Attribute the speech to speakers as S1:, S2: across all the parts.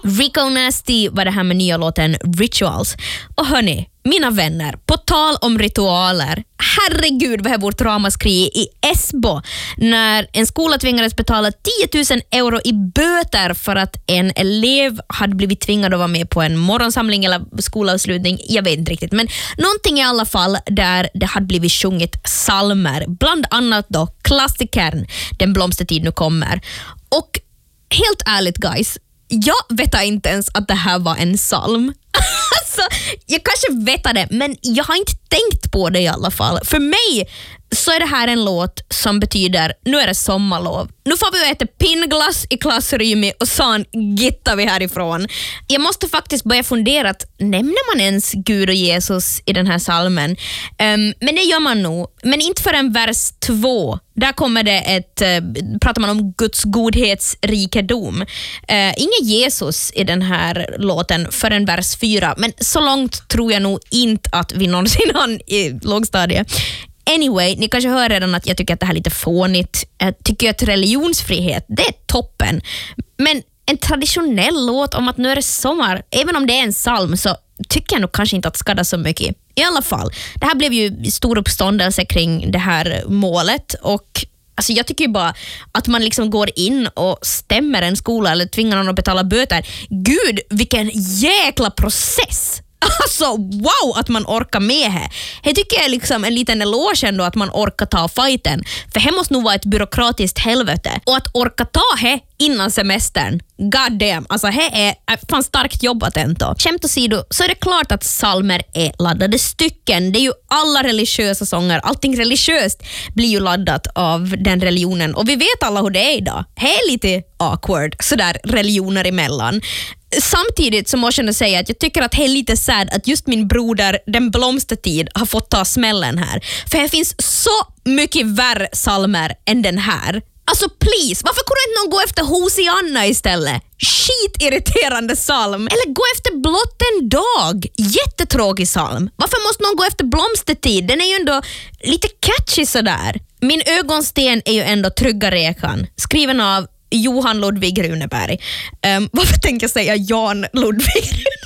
S1: Rico Nasty var det här med nya låten Rituals. Och hörni, mina vänner, på tal om ritualer, herregud vad det vårt ramaskri i Esbo när en skola tvingades betala 10 000 euro i böter för att en elev hade blivit tvingad att vara med på en morgonsamling eller skolavslutning, jag vet inte riktigt, men någonting i alla fall där det hade blivit sjungit psalmer, bland annat då klassikern Den blomstertid nu kommer. Och helt ärligt guys, jag vet inte ens att det här var en psalm. Alltså, jag kanske vet det, men jag har inte tänkt på det i alla fall. För mig så är det här en låt som betyder nu är det sommarlov. Nu får vi äta pinnglass i klassrummet och sen gittar vi härifrån. Jag måste faktiskt börja fundera att nämner man ens Gud och Jesus i den här psalmen? Men det gör man nog. Men inte förrän vers 2. Där kommer det pratar man om Guds godhetsrikedom. Ingen Jesus i den här låten förrän vers 4. Men så långt tror jag nog inte att vi någonsin har i lågstadiet. Anyway, ni kanske hör redan att jag tycker att det här är lite fånigt. Jag tycker att religionsfrihet, det är toppen. Men en traditionell låt om att nu är det sommar, även om det är en psalm, så tycker jag nog kanske inte att skada så mycket. I alla fall, det här blev ju stor uppståndelse kring det här målet och alltså jag tycker ju bara att man liksom går in och stämmer en skola eller tvingar någon att betala böter. Gud, vilken jäkla process! Alltså, wow, att man orkar med här. Det tycker jag är liksom en liten eloge ändå att man orkar ta fighten. För det måste nog vara ett byråkratiskt helvete. Och att orka ta det innan semestern, god damn, alltså det är fan starkt jobbat ändå. Skämt åsido, så är det klart att psalmer är laddade stycken. Det är ju alla religiösa sånger, allting religiöst blir ju laddat av den religionen. Och vi vet alla hur det är idag. Det är lite awkward, sådär religioner emellan. Samtidigt så måste jag säga att jag tycker att det är lite sad att just min broder Den blomstertid har fått ta smällen här. För det finns så mycket värre psalmer än den här. Alltså please, varför kunde inte någon gå efter Hosianna istället? Skitirriterande psalm. Eller gå efter Blott en dag. Jättetråkig psalm. Varför måste någon gå efter Blomstertid? Den är ju ändå lite catchy sådär. Min ögonsten är ju ändå Trygga rekan. Skriven av Johan Ludvig Runeberg. Varför tänker jag säga Jan Ludvig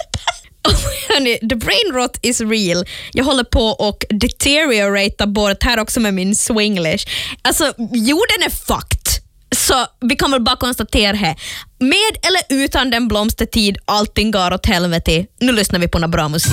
S1: Runeberg? The brain rot is real. Jag håller på och deteriorata bort här också med min swinglish. Alltså, jorden är fucked. Så vi kan väl bara konstatera här. Med eller utan Den blomstertid, allting går åt helvete. Nu lyssnar vi på några bra musik.